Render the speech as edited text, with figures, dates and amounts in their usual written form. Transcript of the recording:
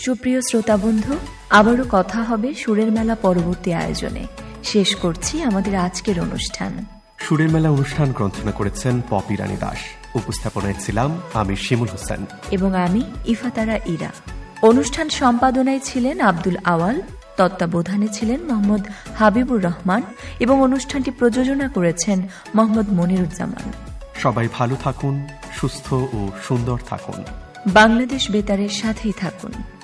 সুপ্রিয় শ্রোতা বন্ধু, আবারও কথা হবে সুরের মেলা পরবর্তী আয়োজনে। শেষ করছি আমাদের আজকের অনুষ্ঠান। সুরের মেলা অনুষ্ঠান গ্রন্থনা করেছেন পপি রানী দাস। উপস্থাপনায় ছিলাম আমি শিমুল হোসেন এবং আমি ইফাতারা ইরা। অনুষ্ঠান সম্পাদনায় ছিলেন আব্দুল আওয়াল, তত্ত্বাবধানে ছিলেন মোহাম্মদ হাবিবুর রহমান এবং অনুষ্ঠানটি প্রযোজনা করেছেন মোহাম্মদ মনিরুজ্জামান। সবাই ভালো থাকুন, সুস্থ ও সুন্দর থাকুন। বাংলাদেশ বেতারের সাথেই থাকুন।